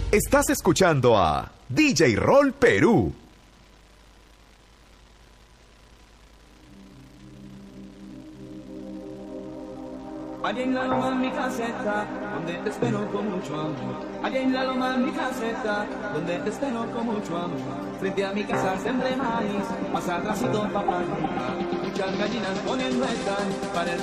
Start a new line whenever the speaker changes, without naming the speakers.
Estás escuchando a DJ Roll Perú.
Allá en la loma mi caseta, donde te espero con mucho amor. Allá en la loma mi caseta, donde te espero con mucho amor. Frente a mi casa sembré maíz, más atrásito papá. Muchas gallinas ponen nuestras para el